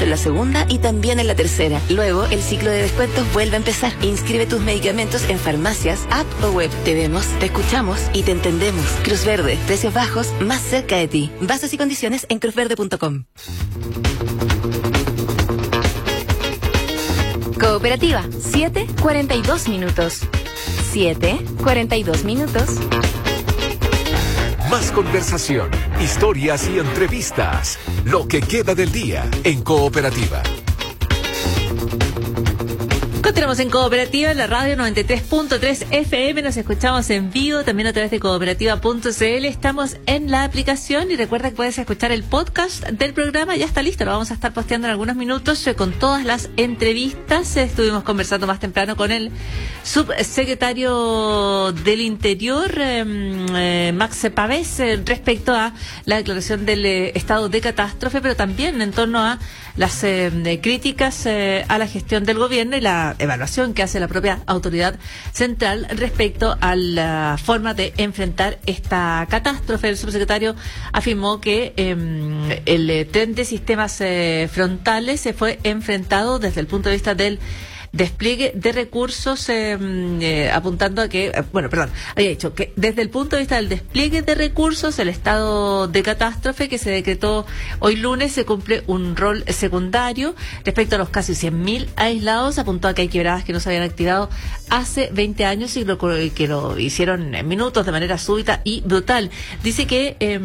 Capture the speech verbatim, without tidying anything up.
en la segunda y también en la tercera. Luego, el ciclo de descuentos vuelve a empezar. Inscribe tus medicamentos en farmacias, app o web. Te vemos, te escuchamos y te entendemos. Cruz Verde, precios bajos más cerca de ti. Bases y condiciones en cruz verde punto com. Cooperativa, siete cuarenta y dos minutos. siete cuarenta y dos minutos. Más conversación, historias y entrevistas. Lo que queda del día en Cooperativa. Continuamos en Cooperativa, en la radio noventa y tres punto tres F M. Nos escuchamos en vivo también a través de cooperativa punto c l. Estamos en la aplicación y recuerda que puedes escuchar el podcast del programa. Ya está listo, lo vamos a estar posteando en algunos minutos eh, con todas las entrevistas. Estuvimos conversando más temprano con el subsecretario del Interior, eh, eh, Max Pavés, eh, respecto a la declaración del eh, estado de catástrofe, pero también en torno a las eh, críticas eh, a la gestión del gobierno y la evaluación que hace la propia autoridad central respecto a la forma de enfrentar esta catástrofe. El subsecretario afirmó que eh, el eh, tren de sistemas eh, frontales se fue enfrentado desde el punto de vista del despliegue de recursos, eh, eh, apuntando a que, eh, bueno, perdón, había dicho que desde el punto de vista del despliegue de recursos, el estado de catástrofe que se decretó hoy lunes se cumple un rol secundario respecto a los casi cien mil aislados. Apuntó a que hay quebradas que no se habían activado hace veinte años y lo, que lo hicieron en minutos de manera súbita y brutal. Dice que eh,